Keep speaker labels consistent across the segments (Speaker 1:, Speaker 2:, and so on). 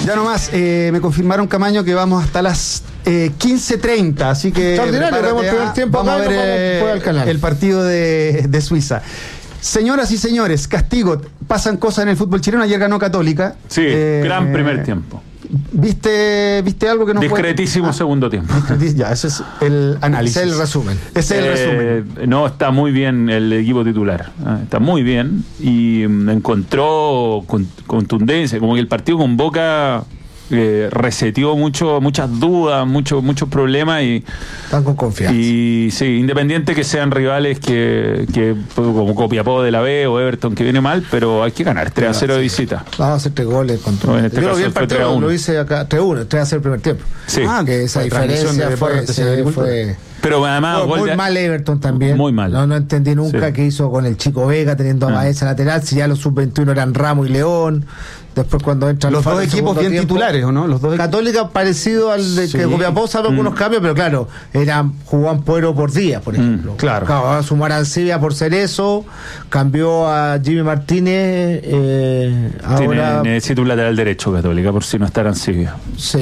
Speaker 1: Ya nomás, me confirmaron, Camaño, que vamos hasta las 15:30, así que
Speaker 2: extraordinario, vamos a tener tiempo
Speaker 1: vamos
Speaker 2: acá,
Speaker 1: a ver
Speaker 2: al canal.
Speaker 1: el partido de Suiza. Señoras y señores, castigo, pasan cosas en el fútbol chileno. Ayer ganó Católica.
Speaker 3: Sí, gran primer tiempo.
Speaker 1: ¿Viste algo que no fue?
Speaker 3: Discretísimo segundo tiempo.
Speaker 1: Ya, ese es el análisis.
Speaker 2: Ese es el resumen.
Speaker 1: Ese es el resumen.
Speaker 3: No, está muy bien el equipo titular. Está muy bien. Y encontró contundencia. Como que el partido con Boca reseteó muchas dudas, muchos problemas.
Speaker 2: Están con confianza.
Speaker 3: Y sí, independiente que sean rivales que como Copiapó de la B o Everton que viene mal, pero hay que ganar 3-0 de visita.
Speaker 2: Vamos a hacer 3 goles contra.
Speaker 3: No, en este
Speaker 2: yo
Speaker 3: caso
Speaker 2: vi el
Speaker 3: fue
Speaker 2: partido,
Speaker 3: 3-1.
Speaker 2: lo hice acá 3-1, 3-0 el primer tiempo.
Speaker 3: Sí.
Speaker 2: Que esa diferencia fue
Speaker 3: pero además
Speaker 2: muy mal Everton también.
Speaker 3: Muy mal.
Speaker 2: No entendí nunca qué hizo con el Chico Vega teniendo a Baeza lateral, si ya los sub-21 eran Ramos y León. Después cuando entran
Speaker 1: los dos equipos bien titulares, ¿o no? Los dos
Speaker 2: Católica parecido al de que Copiapó sabe algunos cambios, pero claro, jugaban Puero por día, por ejemplo.
Speaker 1: Claro.
Speaker 2: Ahora sumar a Ancibia por ser eso, cambió a Jimmy Martínez. Ahora
Speaker 3: necesita un lateral derecho Católica, por si no está Ancibia.
Speaker 2: Sí.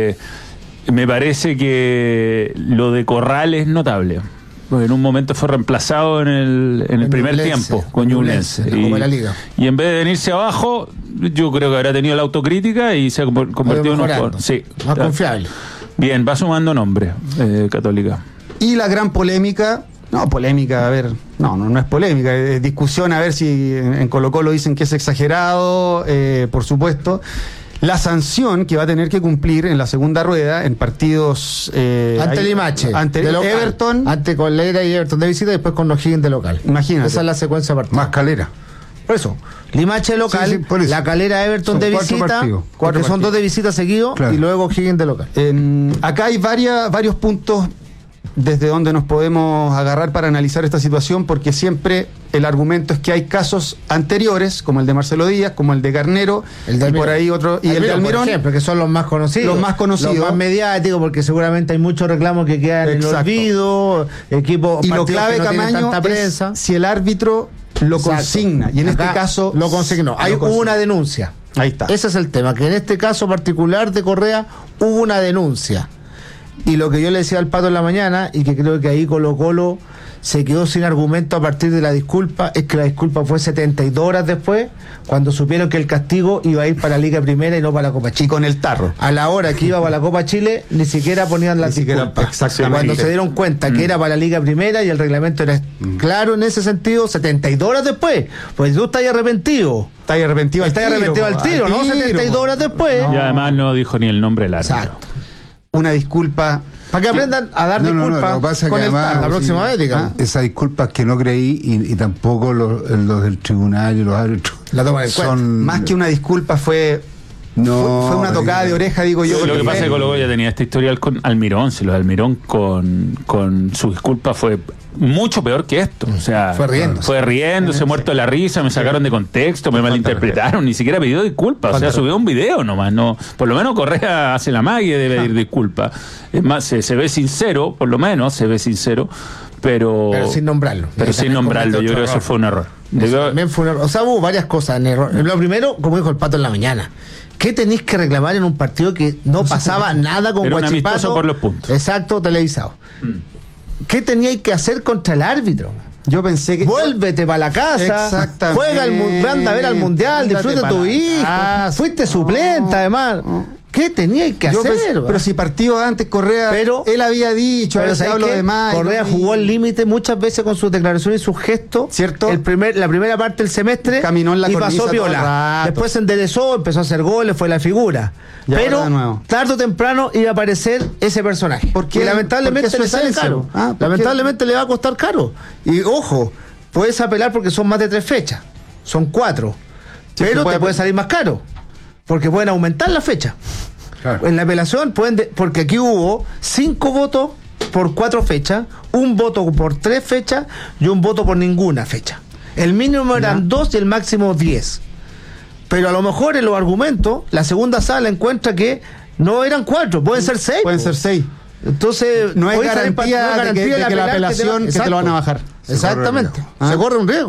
Speaker 3: Me parece que lo de Corral es notable. Porque en un momento fue reemplazado en el primer tiempo con Ñublense. Y en vez de venirse abajo, yo creo que habrá tenido la autocrítica y se ha convertido en un jugador. Sí,
Speaker 2: más confiable.
Speaker 3: Bien, va sumando nombre Católica.
Speaker 1: Y la gran polémica. No, es polémica, es discusión, a ver si en Colo-Colo dicen que es exagerado, por supuesto. La sanción que va a tener que cumplir en la segunda rueda en partidos
Speaker 2: ante Limache,
Speaker 1: ante Everton,
Speaker 2: ante Calera y Everton de visita y después con O'Higgins de local.
Speaker 1: Imagínate.
Speaker 2: Esa es la secuencia de partidos.
Speaker 4: Más Calera.
Speaker 2: Por eso, Limache local, la Calera Everton son de visita, porque son 2 de visita seguidos, claro. Y luego O'Higgins de local.
Speaker 1: Acá hay varios puntos desde donde nos podemos agarrar para analizar esta situación, porque siempre el argumento es que hay casos anteriores, como el de Marcelo Díaz, como el de Garnero, y por ahí otro, y el de Almirón,
Speaker 2: por ejemplo, que son los más conocidos. Los más mediáticos, porque seguramente hay muchos reclamos que quedan en el olvido, equipos.
Speaker 1: Y lo clave, Camaño, es si el árbitro lo consigna, y en este caso
Speaker 2: lo consignó. Hubo una denuncia.
Speaker 1: Ahí está.
Speaker 2: Ese es el tema, que en este caso particular de Correa hubo una denuncia. Y lo que yo le decía al Pato en la mañana, y que creo que ahí Colo-Colo se quedó sin argumento a partir de la disculpa, es que la disculpa fue 72 horas después, cuando supieron que el castigo iba a ir para la Liga Primera y no para la Copa Chile.
Speaker 1: Y con el tarro.
Speaker 2: A la hora que iba para la Copa Chile, ni siquiera ponían la disculpa.
Speaker 1: Exactamente.
Speaker 2: Cuando se dieron cuenta que era para la Liga Primera y el reglamento era claro en ese sentido, 72 horas después, pues tú estás arrepentido.
Speaker 1: Estás arrepentido al tiro,
Speaker 2: ¿no? 72 horas después.
Speaker 3: Y además no dijo ni el nombre del árbitro.
Speaker 2: Exacto.
Speaker 1: Una disculpa.
Speaker 2: Para que aprendan a dar disculpas
Speaker 4: con
Speaker 2: la próxima vez, digamos.
Speaker 4: Esas disculpas que no creí y tampoco los del tribunal y los árbitros
Speaker 2: la toman en cuenta.
Speaker 1: Más que una disculpa fue una tocada de oreja, digo yo.
Speaker 3: Lo que pasa es que Colo-Colo ya tenía este historial con Almirón. Si lo de Almirón con su disculpa fue mucho peor que esto. O sea, fue riéndose, muerto de la risa, me sacaron de contexto, me malinterpretaron, ni siquiera pidió disculpas. O sea, subió un video nomás. No, por lo menos Correa hace la magia de pedir disculpas. Es más, se ve sincero, por lo menos se ve sincero, pero
Speaker 2: sin nombrarlo.
Speaker 3: Pero sin nombrarlo, yo creo que eso fue un error.
Speaker 2: También fue un error. O sea, hubo varias cosas en error. Lo primero, como dijo el Pato en la mañana, ¿qué tenéis que reclamar en un partido que no pasaba nada con Huachipato?
Speaker 3: Por los puntos.
Speaker 2: Exacto, televisado. ¿Qué teníais que hacer contra el árbitro?
Speaker 1: Yo pensé que...
Speaker 2: Vuélvete para la casa, juega anda a ver al Mundial, disfruta de tu hijo, fuiste suplente además. ¿Qué teníais que hacer?
Speaker 1: Pero si partido antes Correa, él había dicho,
Speaker 2: Correa jugó al límite muchas veces con sus declaraciones y sus gestos.
Speaker 1: ¿Cierto?
Speaker 2: La primera parte del semestre
Speaker 1: caminó en la
Speaker 2: y pasó piola. Después se enderezó, empezó a hacer goles, fue la figura. Pero tarde o temprano iba a aparecer ese personaje. Porque lamentablemente le sale caro. Lamentablemente le va a costar caro. Y ojo, puedes apelar porque son más de 3 fechas. Son 4. Pero te puede salir más caro. Porque pueden aumentar la fecha. Claro. En la apelación porque aquí hubo 5 votos por 4 fechas, 1 voto por 3 fechas y 1 voto por ninguna fecha. El mínimo eran 2 y el máximo 10. Pero a lo mejor en los argumentos, la segunda sala encuentra que no eran 4, pueden ser 6.
Speaker 1: Pueden ser 6.
Speaker 2: Entonces,
Speaker 1: no es garantía de que la apelación que te lo van a bajar.
Speaker 2: Exactamente. Se corre un riesgo.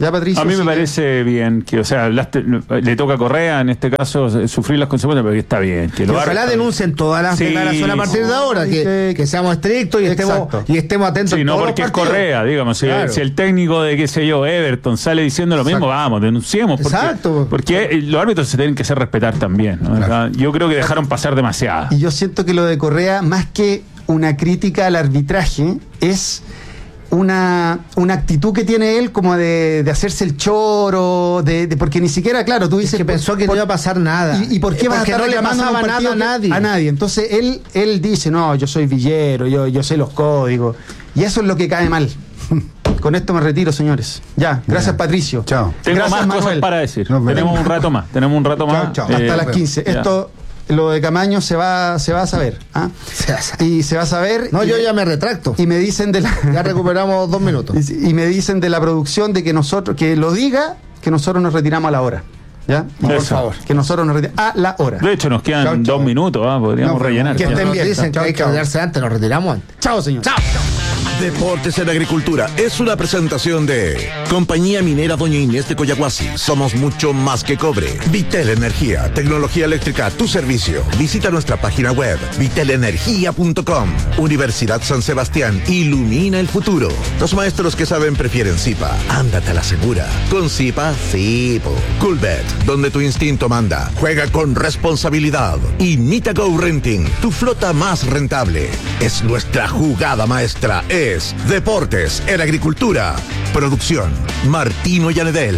Speaker 1: Ya, Patricio.
Speaker 3: A mí me parece bien que, o sea, le toca a Correa en este caso sufrir las consecuencias, pero que está bien. Que
Speaker 2: ojalá denuncien todas las declaraciones a partir de ahora, que seamos estrictos y estemos atentos.
Speaker 3: Sí, no porque es Correa, digamos. Si el técnico de, qué sé yo, Everton sale diciendo lo mismo, vamos, denunciemos. Porque los árbitros se tienen que hacer respetar también, ¿no? Claro. Yo creo que dejaron pasar demasiado.
Speaker 1: Y yo siento que lo de Correa, más que una crítica al arbitraje, es una actitud que tiene él como de hacerse el choro, porque ni siquiera, claro, tú dices...
Speaker 2: Es que pensó que no iba a pasar nada.
Speaker 1: ¿Y por qué vas a estar reclamando
Speaker 2: no le pasaba nada a nadie?
Speaker 1: A nadie. Entonces él dice, no, yo soy villero, yo sé los códigos. Y eso es lo que cae mal. Con esto me retiro, señores. Ya, gracias, Patricio.
Speaker 3: Chao. Tengo
Speaker 1: gracias,
Speaker 3: más cosas para decir. Tenemos un rato más.
Speaker 1: Chao. Hasta las 15. Esto... Lo de Camaño se va a saber. ¿Ah? Y se va a saber.
Speaker 2: No, yo ya me retracto.
Speaker 1: Y me dicen
Speaker 2: ya recuperamos 2 minutos.
Speaker 1: Y me dicen de la producción de que lo diga, que nosotros nos retiramos a la hora. ¿Ya? Por favor. Que nosotros nos retiramos a la hora.
Speaker 3: De hecho, nos quedan 2 minutos, podríamos rellenar.
Speaker 2: Que estén bien. Dicen que hay que quedarse antes, nos retiramos antes.
Speaker 1: Chao, señor.
Speaker 2: Chao.
Speaker 5: Deportes en Agricultura es una presentación de Compañía Minera Doña Inés de Coyahuasi. Somos mucho más que cobre. Vitel Energía, tecnología eléctrica a tu servicio. Visita nuestra página web vitelenergia.com. Universidad San Sebastián, ilumina el futuro. Los maestros que saben prefieren Zipa. Ándate a la segura. Con Zipa, Zipo. Coolbet, donde tu instinto manda. Juega con responsabilidad. Y Nitago Renting, tu flota más rentable. Es nuestra jugada maestra. Es Deportes en Agricultura. Producción Martino Yanedel.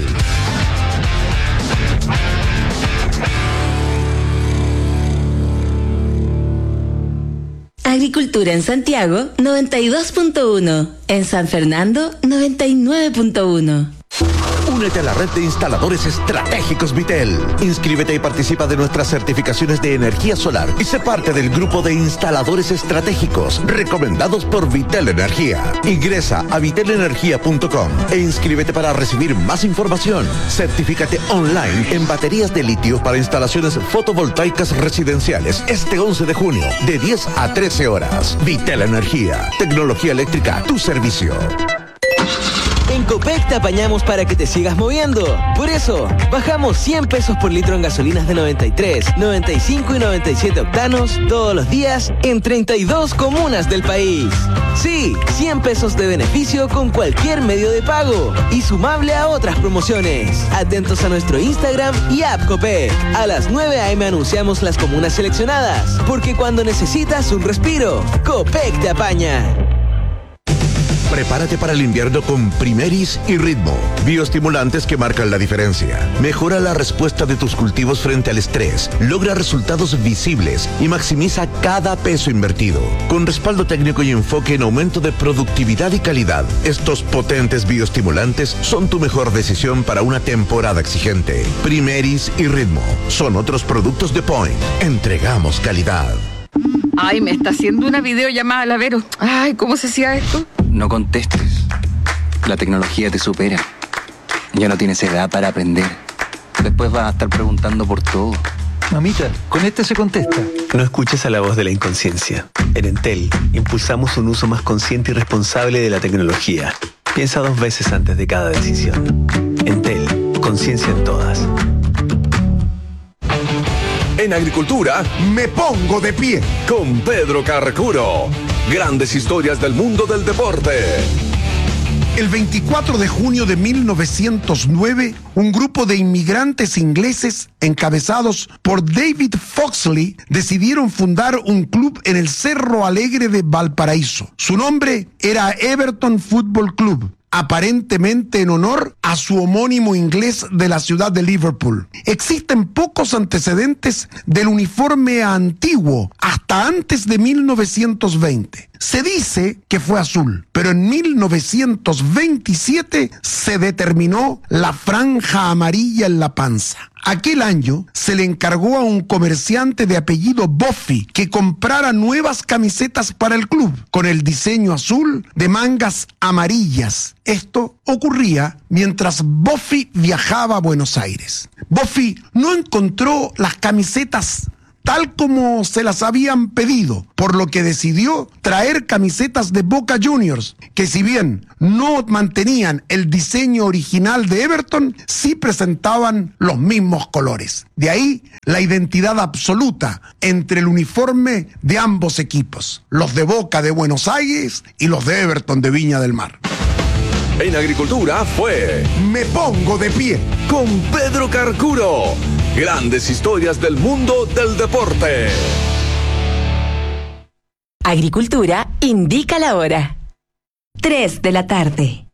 Speaker 6: Agricultura en Santiago 92.1, en San Fernando 99.1.
Speaker 5: Únete a la red de instaladores estratégicos Vitel. Inscríbete y participa de nuestras certificaciones de energía solar y sé parte del grupo de instaladores estratégicos recomendados por Vitel Energía. Ingresa a vitelenergia.com e inscríbete para recibir más información. Certifícate online en baterías de litio para instalaciones fotovoltaicas residenciales este 11 de junio de 10 a 13 horas. Vitel Energía, tecnología eléctrica a tu servicio.
Speaker 7: En Copec te apañamos para que te sigas moviendo. Por eso, bajamos 100 pesos por litro en gasolinas de 93, 95 y 97 octanos todos los días en 32 comunas del país. Sí, 100 pesos de beneficio con cualquier medio de pago y sumable a otras promociones. Atentos a nuestro Instagram y app Copec. A las 9 a.m. anunciamos las comunas seleccionadas, porque cuando necesitas un respiro, Copec te apaña.
Speaker 5: Prepárate para el invierno con Primeris y Ritmo, bioestimulantes que marcan la diferencia. Mejora la respuesta de tus cultivos frente al estrés, logra resultados visibles y maximiza cada peso invertido. Con respaldo técnico y enfoque en aumento de productividad y calidad, estos potentes bioestimulantes son tu mejor decisión para una temporada exigente. Primeris y Ritmo son otros productos de Point. Entregamos calidad.
Speaker 8: Ay, me está haciendo una videollamada, la Vero. Ay, ¿cómo se hacía esto?
Speaker 9: No contestes. La tecnología te supera. Ya no tienes edad para aprender. Después vas a estar preguntando por todo.
Speaker 10: Mamita, con este se contesta.
Speaker 11: No escuches a la voz de la inconsciencia. En Entel, impulsamos un uso más consciente y responsable de la tecnología. Piensa 2 veces antes de cada decisión. Entel, conciencia en todas.
Speaker 5: En Agricultura, me pongo de pie con Pedro Carcuro. Grandes historias del mundo del deporte.
Speaker 12: El 24 de junio de 1909, un grupo de inmigrantes ingleses encabezados por David Foxley decidieron fundar un club en el Cerro Alegre de Valparaíso. Su nombre era Everton Football Club, aparentemente en honor a su homónimo inglés de la ciudad de Liverpool. Existen pocos antecedentes del uniforme antiguo hasta antes de 1920. Se dice que fue azul, pero en 1927 se determinó la franja amarilla en la panza. Aquel año se le encargó a un comerciante de apellido Buffy que comprara nuevas camisetas para el club con el diseño azul de mangas amarillas. Esto ocurría mientras Buffy viajaba a Buenos Aires. Buffy no encontró las camisetas tal como se las habían pedido, por lo que decidió traer camisetas de Boca Juniors, que si bien no mantenían el diseño original de Everton, sí presentaban los mismos colores. De ahí la identidad absoluta entre el uniforme de ambos equipos, los de Boca de Buenos Aires y los de Everton de Viña del Mar.
Speaker 5: En Agricultura fue
Speaker 12: Me Pongo de Pie
Speaker 5: con Pedro Carcuro. Grandes historias del mundo del deporte.
Speaker 6: Agricultura indica la hora. 3 de la tarde.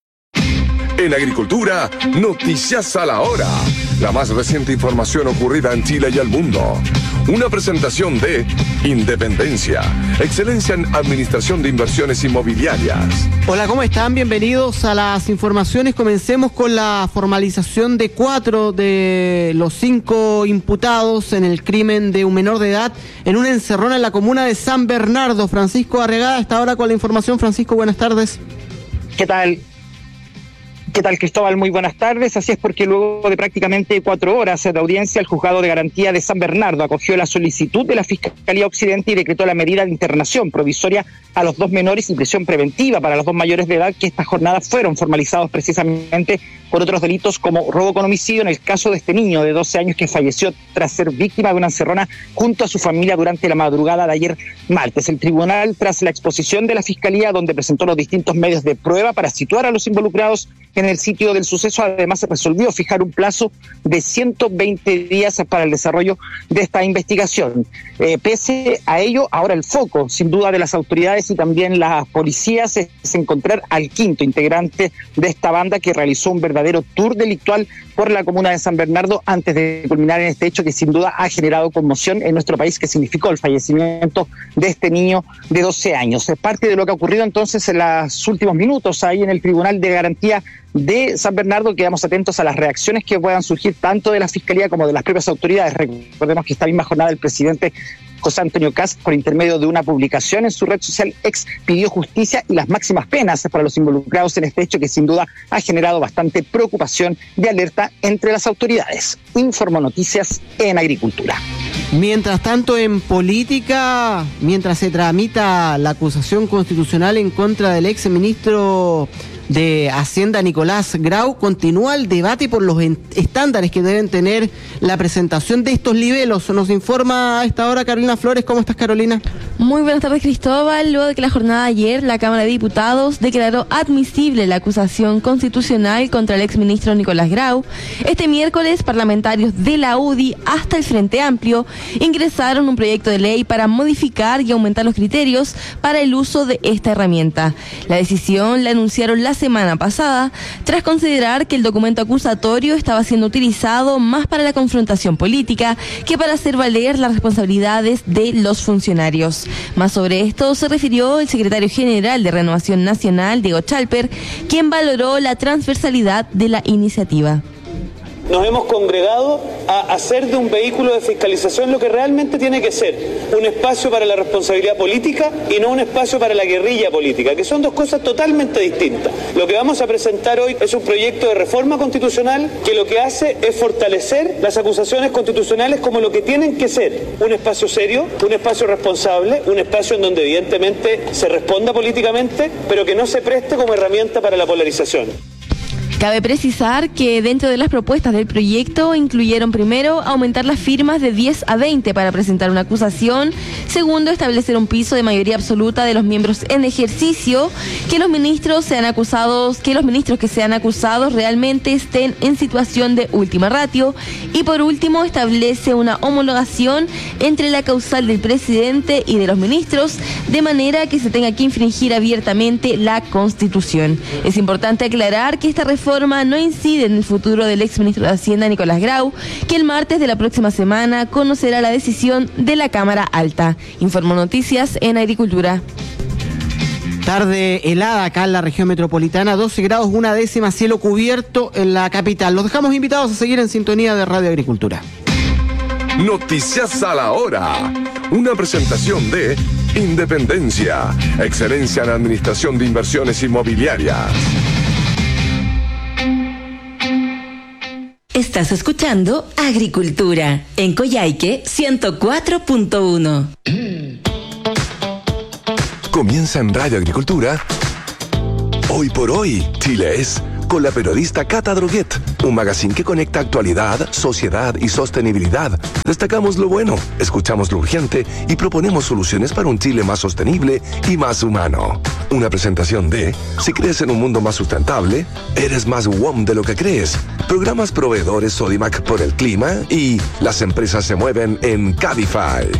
Speaker 13: En Agricultura, noticias a la hora. La más reciente información ocurrida en Chile y el mundo. Una presentación de Independencia, excelencia en administración de inversiones inmobiliarias.
Speaker 2: Hola, ¿cómo están? Bienvenidos a las informaciones. Comencemos con la formalización de 4 de los 5 imputados en el crimen de un menor de edad en una encerrona en la comuna de San Bernardo. Francisco Arregada está ahora con la información. Francisco, buenas tardes.
Speaker 14: ¿Qué tal? ¿Qué tal, Cristóbal? Muy buenas tardes. Así es, porque luego de prácticamente 4 horas de audiencia, el Juzgado de Garantía de San Bernardo acogió la solicitud de la Fiscalía Occidente y decretó la medida de internación provisoria a los 2 menores y prisión preventiva para los 2 mayores de edad, que estas jornadas fueron formalizados precisamente por otros delitos como robo con homicidio en el caso de este niño de 12 años que falleció tras ser víctima de una encerrona junto a su familia durante la madrugada de ayer martes. El tribunal, tras la exposición de la Fiscalía, donde presentó los distintos medios de prueba para situar a los involucrados en el sitio del suceso, además se resolvió fijar un plazo de 120 días para el desarrollo de esta investigación. Pese a ello, ahora el foco, sin duda, de las autoridades y también las policías es encontrar al 5º integrante de esta banda, que realizó un verdadero tour delictual por la comuna de San Bernardo antes de culminar en este hecho que sin duda ha generado conmoción en nuestro país, que significó el fallecimiento de este niño de 12 años. Es parte de lo que ha ocurrido entonces en los últimos minutos ahí en el Tribunal de Garantía de San Bernardo. Quedamos atentos a las reacciones que puedan surgir tanto de la Fiscalía como de las propias autoridades. Recordemos que esta misma jornada el presidente José Antonio Kast, por intermedio de una publicación en su red social X, pidió justicia y las máximas penas para los involucrados en este hecho, que sin duda ha generado bastante preocupación y alerta entre las autoridades. Informo Noticias en Agricultura.
Speaker 2: Mientras tanto, en política, mientras se tramita la acusación constitucional en contra del ex ministro de Hacienda Nicolás Grau, continúa el debate por los estándares que deben tener la presentación de estos libelos. Nos informa a esta hora Carolina Flores. ¿Cómo estás, Carolina?
Speaker 15: Muy buenas tardes, Cristóbal. Luego de que la jornada de ayer la Cámara de Diputados declaró admisible la acusación constitucional contra el exministro Nicolás Grau, este miércoles parlamentarios de la UDI hasta el Frente Amplio ingresaron un proyecto de ley para modificar y aumentar los criterios para el uso de esta herramienta. La decisión la anunciaron la semana pasada, tras considerar que el documento acusatorio estaba siendo utilizado más para la confrontación política que para hacer valer las responsabilidades de los funcionarios. Más sobre esto se refirió el secretario general de Renovación Nacional, Diego Chalper, quien valoró la transversalidad de la iniciativa.
Speaker 16: Nos hemos congregado a hacer de un vehículo de fiscalización lo que realmente tiene que ser, un espacio para la responsabilidad política y no un espacio para la guerrilla política, que son 2 cosas totalmente distintas. Lo que vamos a presentar hoy es un proyecto de reforma constitucional que lo que hace es fortalecer las acusaciones constitucionales como lo que tienen que ser: un espacio serio, un espacio responsable, un espacio en donde evidentemente se responda políticamente, pero que no se preste como herramienta para la polarización.
Speaker 15: Cabe precisar que dentro de las propuestas del proyecto incluyeron, primero, aumentar las firmas de 10 a 20 para presentar una acusación; segundo, establecer un piso de mayoría absoluta de los miembros en ejercicio, que los ministros que sean acusados realmente estén en situación de última ratio; y por último, establece una homologación entre la causal del presidente y de los ministros, de manera que se tenga que infringir abiertamente la Constitución. Es importante aclarar que esta reforma no incide en el futuro del exministro de Hacienda Nicolás Grau, que el martes de la próxima semana conocerá la decisión de la Cámara Alta. Informó Noticias en Agricultura.
Speaker 2: Tarde helada acá en la región metropolitana, 12 grados, 1/10, cielo cubierto en la capital. Los dejamos invitados a seguir en sintonía de Radio Agricultura.
Speaker 13: Noticias a la hora. Una presentación de Independencia, excelencia en administración de inversiones inmobiliarias.
Speaker 6: Estás escuchando Agricultura en Coyhaique 104.1.
Speaker 13: Comienza en Radio Agricultura. Hoy por hoy, Chile es, con la periodista Cata Droguet, un magazine que conecta actualidad, sociedad y sostenibilidad. Destacamos lo bueno, escuchamos lo urgente y proponemos soluciones para un Chile más sostenible y más humano. Una presentación de, si crees en un mundo más sustentable, eres más WOM de lo que crees. Programas proveedores Sodimac por el clima y las empresas se mueven en Cabify.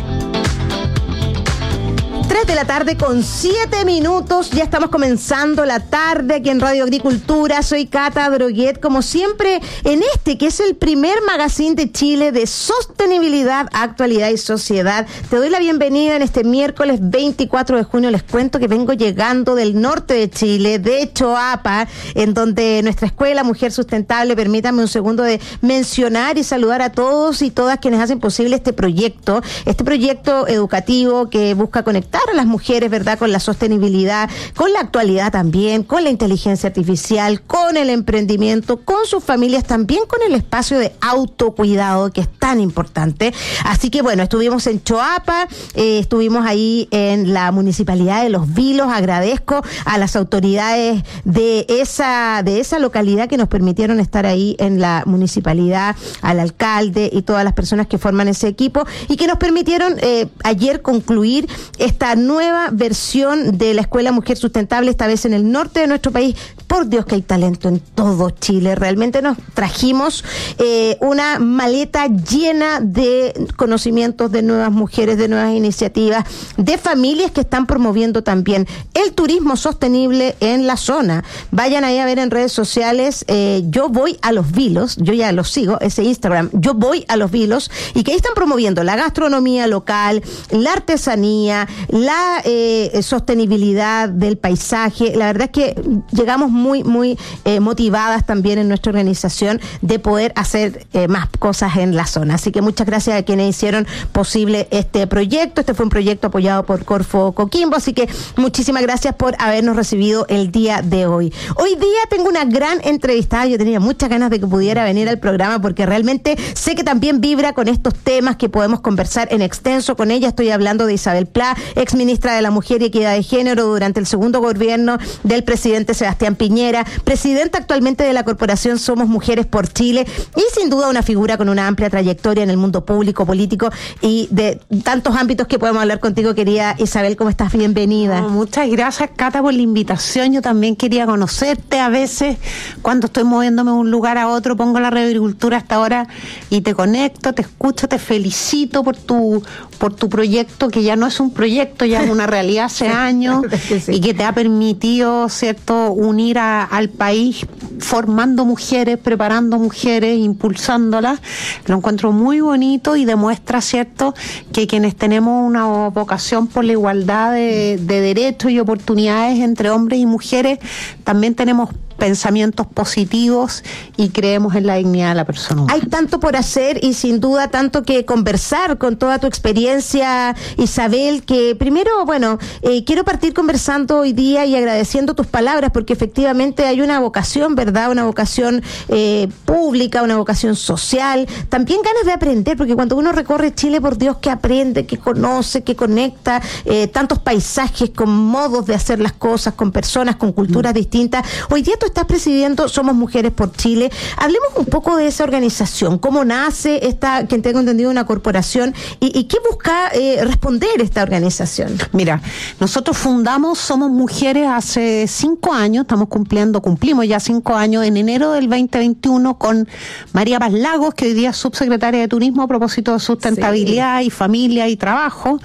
Speaker 17: 3 de la tarde con 7 minutos, ya estamos comenzando la tarde aquí en Radio Agricultura. Soy Cata Droguet, como siempre en este que es el primer magazine de Chile de sostenibilidad, actualidad y sociedad. Te doy la bienvenida en este miércoles 24 de junio. Les cuento que vengo llegando del norte de Chile, de Choapa, en donde nuestra escuela Mujer Sustentable, permítanme un segundo de mencionar y saludar a todos y todas quienes hacen posible este proyecto educativo que busca conectar a las mujeres, ¿verdad?, con la sostenibilidad, con la actualidad también, con la inteligencia artificial, con el emprendimiento, con sus familias, también con el espacio de autocuidado que es tan importante. Así que bueno, estuvimos en Choapa, estuvimos ahí en la Municipalidad de Los Vilos. Agradezco a las autoridades de esa localidad que nos permitieron estar ahí en la municipalidad, al alcalde y todas las personas que forman ese equipo y que nos permitieron ayer concluir esta nueva versión de la Escuela Mujer Sustentable, esta vez en el norte de nuestro país. Por Dios que hay talento en todo Chile. Realmente nos trajimos una maleta llena de conocimientos de nuevas mujeres, de nuevas iniciativas, de familias que están promoviendo también el turismo sostenible en la zona. Vayan ahí a ver en redes sociales, Yo Voy a Los Vilos, yo ya los sigo, ese Instagram, Yo Voy a Los Vilos, y que ahí están promoviendo la gastronomía local, la artesanía, la sostenibilidad del paisaje. La verdad es que llegamos muy motivadas también en nuestra organización de poder hacer más cosas en la zona. Así que muchas gracias a quienes hicieron posible este proyecto. Este fue un proyecto apoyado por Corfo Coquimbo, así que muchísimas gracias por habernos recibido el día de hoy. Hoy día tengo una gran entrevistada. Yo tenía muchas ganas de que pudiera venir al programa porque realmente sé que también vibra con estos temas que podemos conversar en extenso con ella. Estoy hablando de Isabel Pla, ex ministra de la Mujer y Equidad de Género durante el segundo gobierno del presidente Sebastián Piñera, presidenta actualmente de la corporación Somos Mujeres por Chile y sin duda una figura con una amplia trayectoria en el mundo público, político y de tantos ámbitos que podemos hablar contigo, querida Isabel. ¿Cómo estás? Bienvenida.
Speaker 18: Muchas gracias, Cata, por la invitación. Yo también quería conocerte. A veces cuando estoy moviéndome de un lugar a otro pongo la Radio Agricultura hasta ahora y te conecto, te escucho, te felicito por tu proyecto, que ya no es un proyecto, ya es una realidad hace años sí. Y que te ha permitido, ¿cierto?, unir al país formando mujeres, preparando mujeres, impulsándolas. Lo encuentro muy bonito y demuestra, ¿cierto?, que quienes tenemos una vocación por la igualdad de derechos y oportunidades entre hombres y mujeres, también tenemos pensamientos positivos y creemos en la dignidad de la persona humana.
Speaker 17: Hay tanto por hacer y sin duda tanto que conversar con toda tu experiencia, Isabel, que primero, quiero partir conversando hoy día y agradeciendo tus palabras porque efectivamente hay una vocación, ¿verdad? Una vocación pública, una vocación social, también ganas de aprender, porque cuando uno recorre Chile, por Dios, que aprende, que conoce, que conecta tantos paisajes con modos de hacer las cosas, con personas, con culturas distintas. Hoy día tú estás presidiendo Somos Mujeres por Chile. Hablemos un poco de esa organización, cómo nace esta, que tengo entendido, una corporación y qué busca responder esta organización.
Speaker 18: Mira, nosotros fundamos Somos Mujeres hace 5 años, cumplimos ya 5 años en enero del 2021 con María Paz Lagos, que hoy día es subsecretaria de Turismo a propósito de sustentabilidad y familia y trabajo.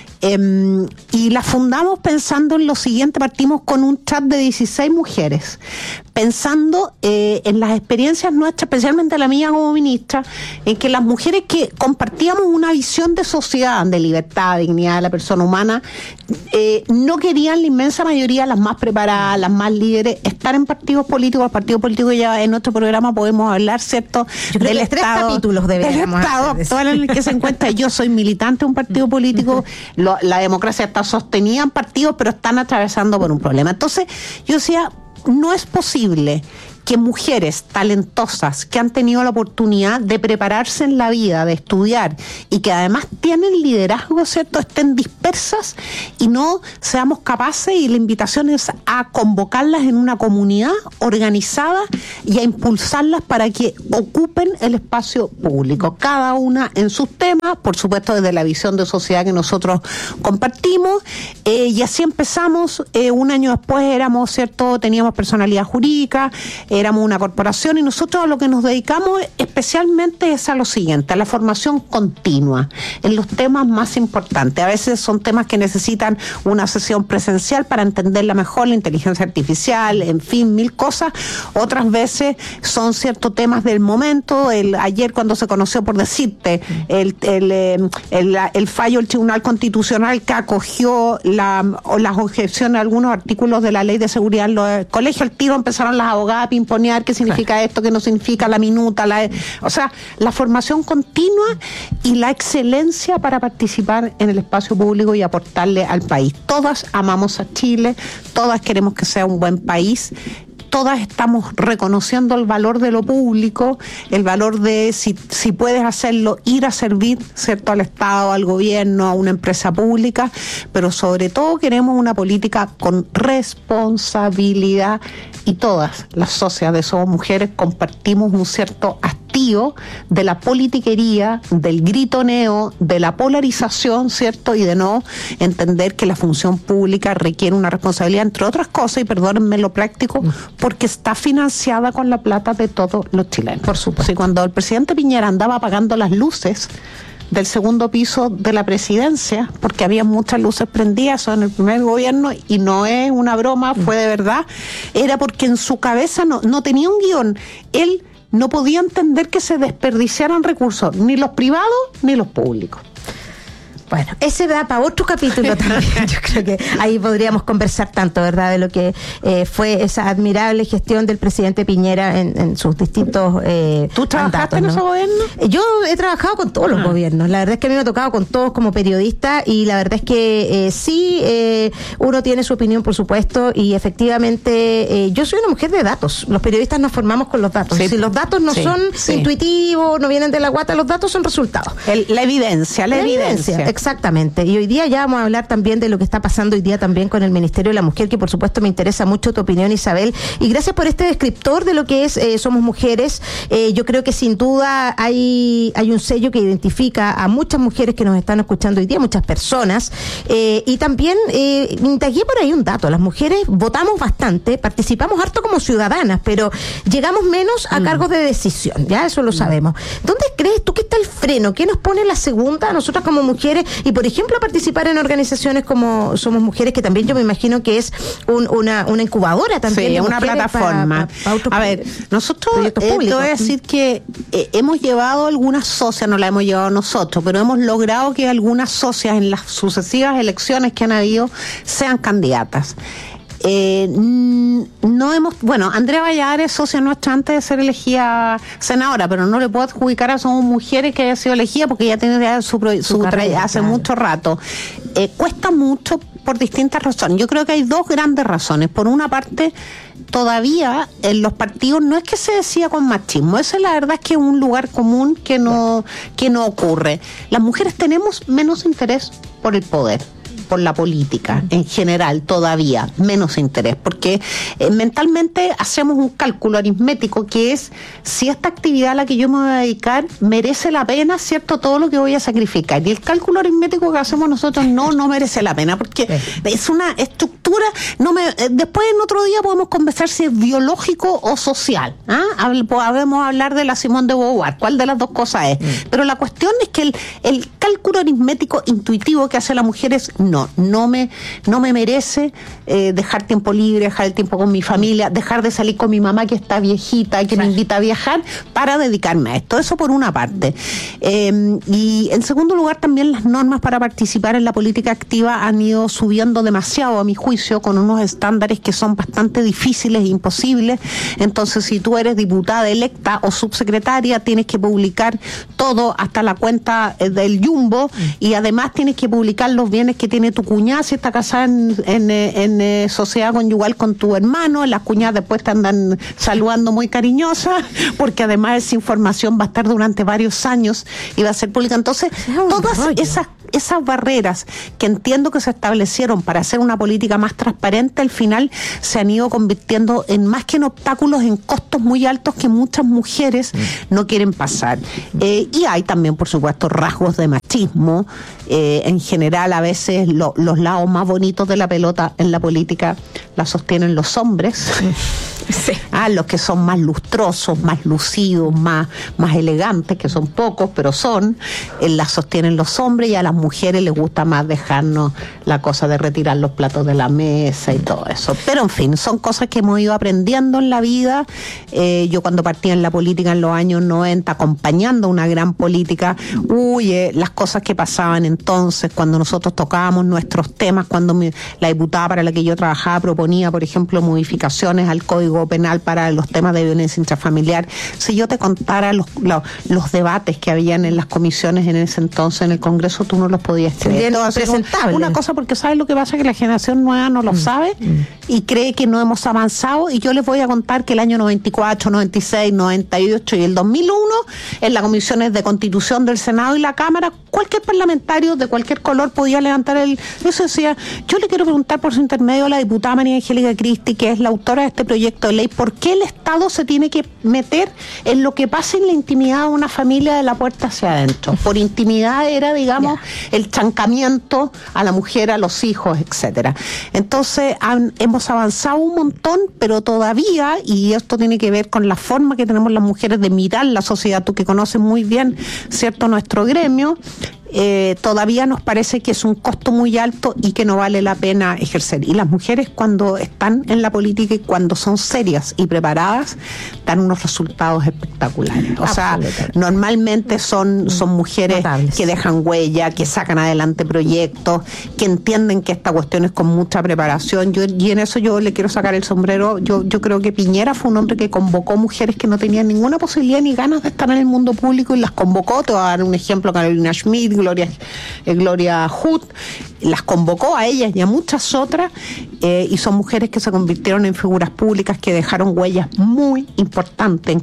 Speaker 18: Y la fundamos pensando en lo siguiente. Partimos con un chat de 16 mujeres, pensando en las experiencias nuestras, especialmente la mía como ministra, en que las mujeres que compartíamos una visión de sociedad, de libertad, dignidad de la persona humana, no querían, la inmensa mayoría, las más preparadas, las más líderes, estar en partidos políticos. El partido político, ya en nuestro programa podemos hablar, ¿cierto?, del Estado, 3 capítulos del Estado actual en el que se encuentra. Yo soy militante de un partido político. La democracia está sostenida en partidos, pero están atravesando por un problema. Entonces, yo decía, no es posible que mujeres talentosas que han tenido la oportunidad de prepararse en la vida, de estudiar y que además tienen liderazgo, ¿cierto?, estén dispersas y no seamos capaces, y la invitación es a convocarlas en una comunidad organizada y a impulsarlas para que ocupen el espacio público, cada una en sus temas, por supuesto desde la visión de sociedad que nosotros compartimos, y así empezamos. Un año después éramos, ¿cierto?, teníamos personalidad jurídica, éramos una corporación, y nosotros a lo que nos dedicamos especialmente es a lo siguiente, a la formación continua en los temas más importantes. A veces son temas que necesitan una sesión presencial para entenderla mejor, la inteligencia artificial, en fin, mil cosas. Otras veces son ciertos temas del momento. Ayer cuando se conoció, por decirte, el fallo del Tribunal Constitucional que acogió las objeciones a algunos artículos de la Ley de Seguridad en los colegios, al tiro empezaron las abogadas a pimponear qué significa esto, qué no significa, la minuta, o sea, la formación continua y la excelencia para participar en el espacio público y aportarle al país. Todas amamos a Chile, todas queremos que sea un buen país. Todas estamos reconociendo el valor de lo público, el valor de, si puedes hacerlo, ir a servir, ¿cierto?, al Estado, al gobierno, a una empresa pública, pero sobre todo queremos una política con responsabilidad, y todas las socias de Somos Mujeres compartimos un cierto hastío de la politiquería, del gritoneo, de la polarización, ¿cierto?, y de no entender que la función pública requiere una responsabilidad, entre otras cosas, y perdónenme lo práctico, porque está financiada con la plata de todos los chilenos. Por supuesto. Y cuando el presidente Piñera andaba apagando las luces del segundo piso de la presidencia, porque había muchas luces prendidas, eso en el primer gobierno, y no es una broma, fue de verdad, era porque en su cabeza no tenía un guión. Él no podía entender que se desperdiciaran recursos, ni los privados ni los públicos.
Speaker 17: Bueno, ese da para otro capítulo también. Yo creo que ahí podríamos conversar tanto, ¿verdad?, de lo que fue esa admirable gestión del presidente Piñera en sus distintos
Speaker 18: ¿Tú trabajaste en ese gobierno?
Speaker 17: Yo he trabajado con todos los gobiernos. La verdad es que a mí me ha tocado con todos como periodista, y la verdad es que sí, uno tiene su opinión, por supuesto, y efectivamente yo soy una mujer de datos. Los periodistas nos formamos con los datos. Si los datos no son intuitivos, no vienen de la guata, los datos son resultados.
Speaker 18: La evidencia.
Speaker 17: Exactamente. Y hoy día ya vamos a hablar también de lo que está pasando hoy día también con el Ministerio de la Mujer, que por supuesto me interesa mucho tu opinión, Isabel. Y gracias por este descriptor de lo que es Somos Mujeres. Yo creo que sin duda hay un sello que identifica a muchas mujeres que nos están escuchando hoy día, muchas personas. Y también indagué por ahí un dato. Las mujeres votamos bastante, participamos harto como ciudadanas, pero llegamos menos a cargos de decisión. Ya eso lo sabemos. ¿Dónde crees tú que está el freno? ¿Qué nos pone la segunda a nosotras como mujeres? Y por ejemplo, participar en organizaciones como Somos Mujeres, que también yo me imagino que es una incubadora también.
Speaker 18: Sí, una plataforma. A ver, nosotros, te voy a decir que hemos llevado algunas socias, no la hemos llevado nosotros, pero hemos logrado que algunas socias en las sucesivas elecciones que han habido sean candidatas. Andrea Valladares, socia nuestra antes de ser elegida senadora, pero no le puedo adjudicar a Somos Mujeres que haya sido elegida porque ella tiene su carrera hace mucho rato. Cuesta mucho por distintas razones. Yo creo que hay dos grandes razones. Por una parte, todavía en los partidos no es que se decida con machismo, eso la verdad es que es un lugar común que no ocurre. Las mujeres tenemos menos interés por el poder, por la política en general, todavía menos interés, porque mentalmente hacemos un cálculo aritmético que es si esta actividad a la que yo me voy a dedicar merece la pena, ¿cierto?, todo lo que voy a sacrificar, y el cálculo aritmético que hacemos nosotros no merece la pena, porque es una estructura, después en otro día podemos conversar si es biológico o social, podemos hablar de la Simone de Beauvoir, cuál de las dos cosas es, pero la cuestión es que el cálculo aritmético intuitivo que hace la mujer es no me merece dejar tiempo libre, dejar el tiempo con mi familia, dejar de salir con mi mamá que está viejita y que me invita a viajar para dedicarme a esto. Eso por una parte. Y en segundo lugar, también las normas para participar en la política activa han ido subiendo demasiado, a mi juicio, con unos estándares que son bastante difíciles e imposibles. Entonces, si tú eres diputada electa o subsecretaria, tienes que publicar todo, hasta la cuenta del Jumbo, y además tienes que publicar los bienes que tienes tiene tu cuñada si está casada en sociedad conyugal con tu hermano. Las cuñadas después te andan saludando muy cariñosas, porque además esa información va a estar durante varios años y va a ser pública. Entonces, todas esas barreras que entiendo que se establecieron para hacer una política más transparente, al final se han ido convirtiendo en más que en obstáculos, en costos muy altos que muchas mujeres no quieren pasar. Y hay también, por supuesto, rasgos de machismo. En general, a veces los lados más bonitos de la pelota en la política la sostienen los hombres. Sí. Los que son más lustrosos, más lucidos, más elegantes, que son pocos, pero son, las sostienen los hombres, y a las mujeres les gusta más dejarnos la cosa de retirar los platos de la mesa y todo eso. Pero en fin, son cosas que hemos ido aprendiendo en la vida. Yo cuando partí en la política en los años 90, acompañando una gran política, las cosas que pasaban entonces, cuando nosotros tocábamos nuestros temas, cuando la diputada para la que yo trabajaba proponía, por ejemplo, modificaciones al Código Penal para los temas de violencia intrafamiliar. Si yo te contara los debates que habían en las comisiones en ese entonces en el Congreso, tú no los podías creer. Una cosa, porque ¿sabes lo que pasa? Que la generación nueva no lo sabe y cree que no hemos avanzado, y yo les voy a contar que el año 94, 96, 98 y el 2001, en las comisiones de Constitución del Senado y la Cámara, cualquier parlamentario de cualquier color podía levantar eso decía, yo le quiero preguntar por su intermedio a la diputada María Angélica Cristi, que es la autora de este proyecto de ley, ¿por qué el Estado se tiene que meter en lo que pasa en la intimidad de una familia de la puerta hacia adentro? Por intimidad era, digamos, el chancamiento a la mujer, a los hijos, etcétera. Entonces hemos avanzado un montón, pero todavía, y esto tiene que ver con la forma que tenemos las mujeres de mirar la sociedad, tú que conoces muy bien, ¿cierto?, nuestro gremio, todavía nos parece que es un costo muy alto y que no vale la pena ejercer. Y las mujeres, cuando están en la política y cuando son serias y preparadas, dan unos resultados espectaculares. O sea, normalmente son mujeres notables, que dejan huella, que sacan adelante proyectos, que entienden que esta cuestión es con mucha preparación. Y en eso yo le quiero sacar el sombrero. Yo creo que Piñera fue un hombre que convocó mujeres que no tenían ninguna posibilidad ni ganas de estar en el mundo público, y las convocó. Te voy a dar un ejemplo: Carolina Schmidt, Gloria Hood, las convocó a ellas y a muchas otras, y son mujeres que se convirtieron en figuras públicas, que dejaron huellas muy importantes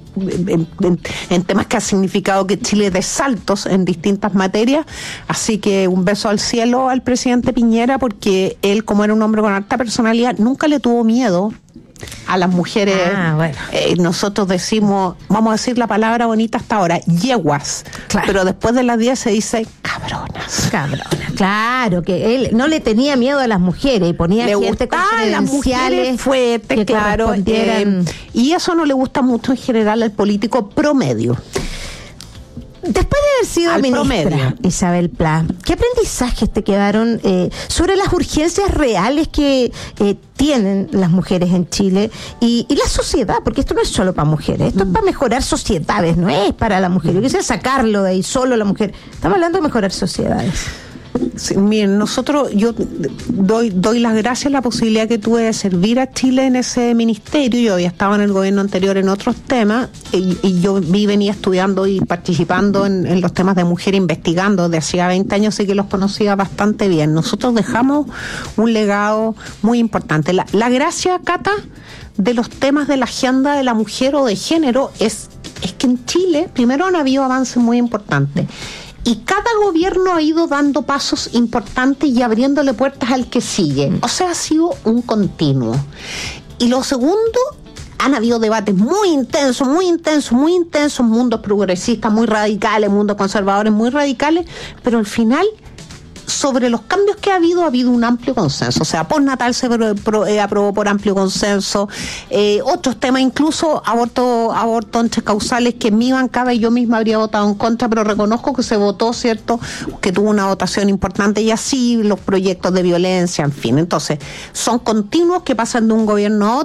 Speaker 18: en temas que ha significado que Chile dé saltos en distintas materias. Así que un beso al cielo al presidente Piñera, porque él, como era un hombre con alta personalidad, nunca le tuvo miedo a las mujeres. Bueno. Nosotros decimos, vamos a decir la palabra bonita hasta ahora, yeguas, claro, pero después de las 10 se dice cabronas.
Speaker 17: Claro, que él no le tenía miedo a las mujeres y ponía
Speaker 18: le
Speaker 17: gente con
Speaker 18: las mujeres fuertes, claro, y eso no le gusta mucho en general al político promedio.
Speaker 17: Después de haber sido ministra, Isabel Pla, ¿qué aprendizajes te quedaron sobre las urgencias reales que tienen las mujeres en Chile y la sociedad? Porque esto no es solo para mujeres, esto es para mejorar sociedades, no es para la mujer. Yo quisiera sacarlo de ahí, solo la mujer. Estamos hablando de mejorar sociedades.
Speaker 18: Sí, miren, yo doy las gracias a la posibilidad que tuve de servir a Chile en ese ministerio. Yo había estado en el gobierno anterior en otros temas, y yo venía estudiando y participando en los temas de mujer, investigando desde hacía 20 años, así que los conocía bastante bien. Nosotros dejamos un legado muy importante. La gracia, Cata, de los temas de la agenda de la mujer o de género es que en Chile primero han habido avances muy importantes, y cada gobierno ha ido dando pasos importantes y abriéndole puertas al que sigue. O sea, ha sido un continuo. Y lo segundo, han habido debates muy intensos, mundos progresistas muy radicales, mundos conservadores muy radicales, pero al final, sobre los cambios que ha habido un amplio consenso. O sea, postnatal se aprobó por amplio consenso. Otros temas, incluso aborto entre causales, que en mi bancada y yo misma habría votado en contra, pero reconozco que se votó, ¿cierto?, que tuvo una votación importante, y así los proyectos de violencia, en fin. Entonces, son continuos que pasan de un gobierno a otro,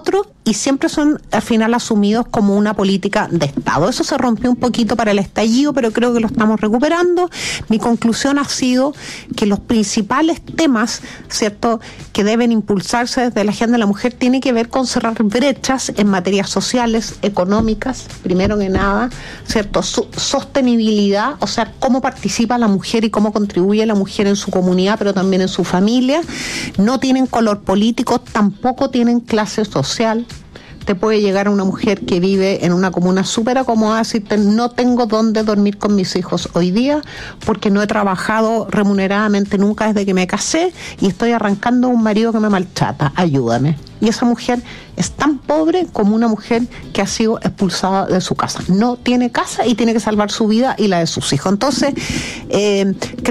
Speaker 18: y siempre son al final asumidos como una política de Estado. Eso se rompió un poquito para el estallido, pero creo que lo estamos recuperando. Mi conclusión ha sido que los principales temas, ¿cierto?, que deben impulsarse desde la agenda de la mujer tiene que ver con cerrar brechas en materias sociales, económicas, primero que nada, ¿cierto?, sostenibilidad, o sea, cómo participa la mujer y cómo contribuye la mujer en su comunidad, pero también en su familia. No tienen color político, tampoco tienen clase social. Te puede llegar a una mujer que vive en una comuna súper acomodada, decirte, no tengo dónde dormir con mis hijos hoy día porque no he trabajado remuneradamente nunca desde que me casé y estoy arrancando un marido que me maltrata, ayúdame. Y esa mujer es tan pobre como una mujer que ha sido expulsada de su casa. No tiene casa y tiene que salvar su vida y la de sus hijos. Entonces, creo